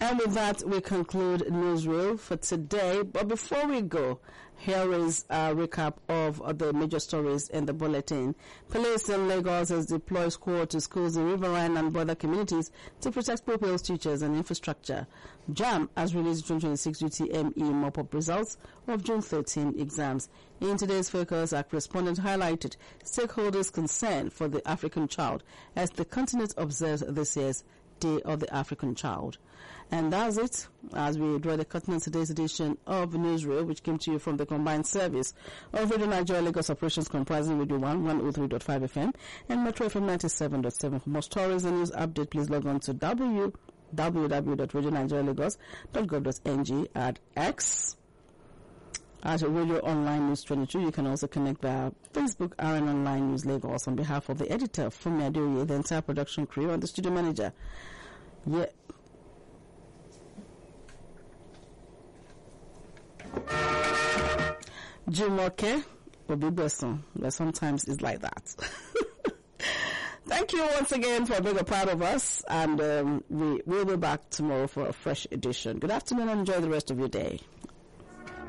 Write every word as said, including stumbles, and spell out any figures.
And with that, we conclude Newsreel for today. But before we go, here is a recap of the major stories in the bulletin. Police in Lagos has deployed squad to schools in riverine and border communities to protect pupils, teachers, and infrastructure. JAMB has released twenty twenty-six U T M E mop-up results of June thirteenth exams. In today's focus, our correspondent highlighted stakeholders' concern for the African child as the continent observes this year's Day of the African Child. And that's it as we draw the curtain on today's edition of Newsreel, which came to you from the combined service of Radio Nigeria Lagos operations comprising Radio one, one oh three point five F M and Metro F M ninety-seven point seven. For more stories and news update, please log on to w w w dot radio nigeria lagos dot gov dot n g at X at Radio Online News twenty-two. You can also connect via Facebook, R N Online News Lagos. On behalf of the editor, Fumi Adeoye, the entire production crew, and the studio manager. Yeah. Jumoke Obibeson, but sometimes it's like that. Thank you once again for being a part of us, and um, we will be back tomorrow for a fresh edition. Good afternoon and enjoy the rest of your day.